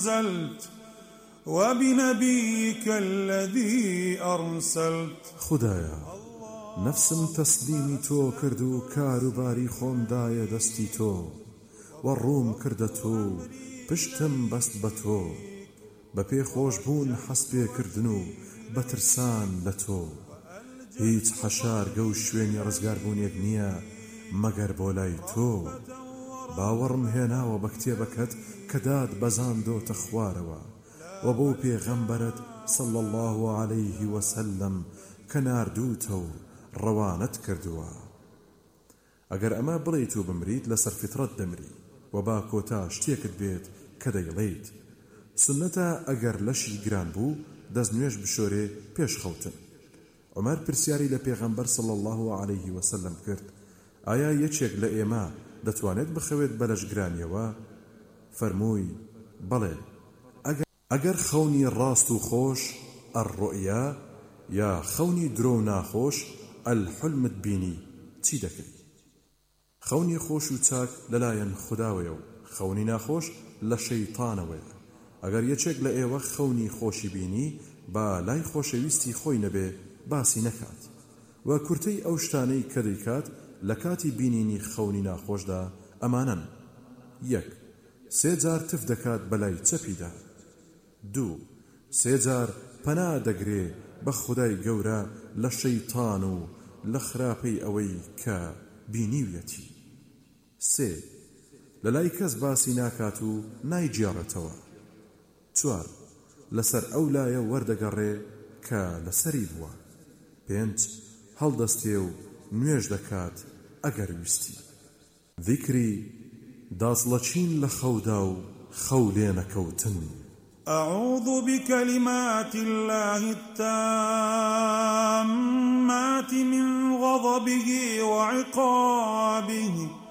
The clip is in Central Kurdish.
أنزلت وبنبيك الذي أرسلت. خدایا نفسم تسلیمی تۆ کرد و کاروباری خۆم دایە دەستی تۆ و ڕووم کردە تۆ پشتم بەست بە تۆ بە پێخۆشبوون حەز پێکردن و بەترسان لە تۆ هیچ حەشارگە و شوێنی ڕزگاربوونێک نییە مەگەر بۆ لای تۆ باوەڕم هێناوە بە کتێبەکەت کە داد بەزاندۆتە خوارەوە و بۆ پێغەمبەرت صلى الله عليه وسلم کە ناردووتە و ڕەوانەت کردووە. ئەگەر ئەمە بڵێیت و بمریت لەسەر فیترەت دەمری و با کۆتا شتێکت بێت کە دەیڵێیت. سنەتە ئەگەر لەشی گران بوو دەستنوێژ بشۆرێ پێش خەوتن. عومەر پرسیاری لە پێغەمبەر صلى الله عليه وسلم کرد ئایا یەکێک لە ئێمە دەتوانێت بخەوێت بە لەش گرانیەوە؟ فەرمووی بەڵێ ئەگەر خەونی ڕاست و خۆش ئەڕڕۆئیا یا خەونی درۆ و ناخۆش ئەلحلمت بینی چی دەکەی؟ خەونی خۆش و چاک لەلایەن خوداوەیە و خەونی ناخۆش لە شەیتانەوەیە. ئەگەر یەکێک لە ئێوە خەونی خۆشی بینی با لای خۆشەویستی خۆی نەبێ باسی نەکات و کورتەی ئەو شتانەی کە دەیکات لە کاتی بینینی خەونی ناخۆشدا ئەمانن: 1. 3 جار تف دەکات بەلای چەپیدا. 2. 3 جار پەنا دەگرێ بە خودای گەورە لە شەیتان و لە خراپەی ئەوەی کە بینیویەتی. 3. لەلای کەس باسی ناکات و نایجیاڕێتەوە. 4. لەسەر ئەو لایە وەردەگەڕێ کە لەسەری بووە. 5. هەڵدەستێ و نوێژ دەکات ئەگەر ویستی. ذیکری داڵەچین لە خەودا و خەو لێ نەکەوتن. أعوذ بكلمات الله التامات من غضبه وعقابه